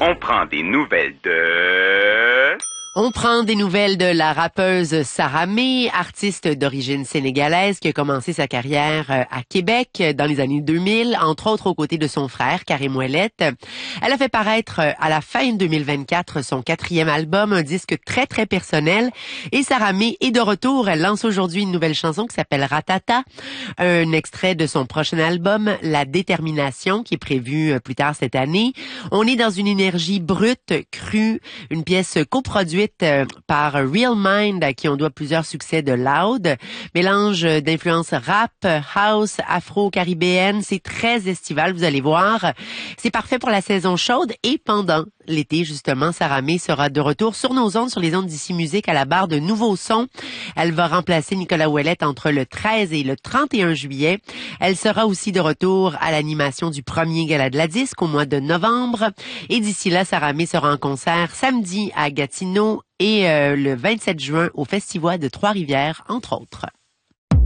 On prend des nouvelles de... On prend des nouvelles de la rappeuse Sarah May, artiste d'origine sénégalaise qui a commencé sa carrière à Québec dans les années 2000, entre autres aux côtés de son frère Karim Ouellet. Elle a fait paraître à la fin 2024 son 4e album, un disque très très personnel. Et Sarah May est de retour. Elle lance aujourd'hui une nouvelle chanson qui s'appelle Ratata, un extrait de son prochain album La Détermination qui est prévu plus tard cette année. On est dans une énergie brute, crue, une pièce coproduite par Real Mind, à qui on doit plusieurs succès de Loud. Mélange d'influences rap, house, afro-caribéenne. C'est très estival, vous allez voir. C'est parfait pour la saison chaude et pendant l'été, justement, Sarah May sera de retour sur nos ondes, sur les ondes d'Ici Musique, à la barre de nouveaux sons. Elle va remplacer Nicolas Ouellet entre le 13 et le 31 juillet. Elle sera aussi de retour à l'animation du premier gala de la disque au mois de novembre. Et d'ici là, Sarah May sera en concert samedi à Gatineau et le 27 juin au Festival de Trois-Rivières, entre autres.